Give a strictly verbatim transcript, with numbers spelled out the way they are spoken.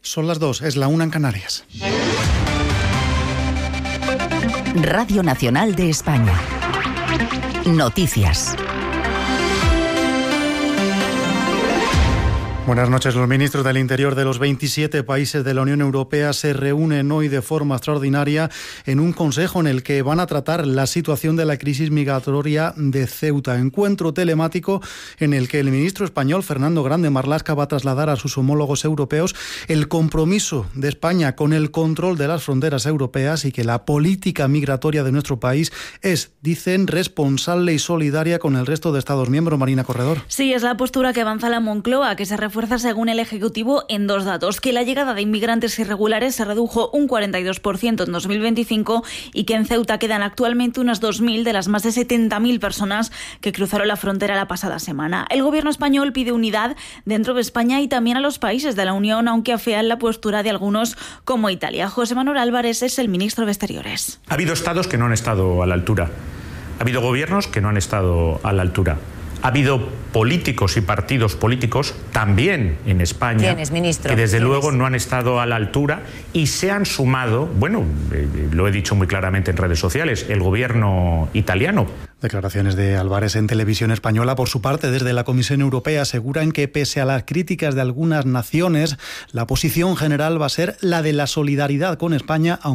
Son las dos, es la una en Canarias. Radio Nacional de España. Noticias. Buenas noches. Los ministros del Interior de los veintisiete países de la Unión Europea se reúnen hoy de forma extraordinaria en un consejo en el que van a tratar la situación de la crisis migratoria de Ceuta. Encuentro telemático en el que el ministro español Fernando Grande Marlaska va a trasladar a sus homólogos europeos el compromiso de España con el control de las fronteras europeas y que la política migratoria de nuestro país es, dicen, responsable y solidaria con el resto de Estados miembros. Marina Corredor. Sí, es la postura que avanza la Moncloa, que se refuerza según el Ejecutivo en dos datos: que la llegada de inmigrantes irregulares se redujo un cuarenta y dos por ciento en dos mil veinticinco y que en Ceuta quedan actualmente unas dos mil de las más de setenta mil personas que cruzaron la frontera la pasada semana. El gobierno español pide unidad dentro de España y también a los países de la Unión, aunque afean la postura de algunos como Italia. José Manuel Álvarez es el ministro de Exteriores. Ha habido estados que no han estado a la altura. Ha habido gobiernos que no han estado a la altura. Ha habido políticos y partidos políticos también en España ¿Quiénes, ministro? que desde ¿Quiénes? luego no han estado a la altura y se han sumado, bueno, eh, lo he dicho muy claramente en redes sociales, el gobierno italiano. Declaraciones de Álvarez en Televisión Española. Por su parte, desde la Comisión Europea aseguran que pese a las críticas de algunas naciones, la posición general va a ser la de la solidaridad con España, aunque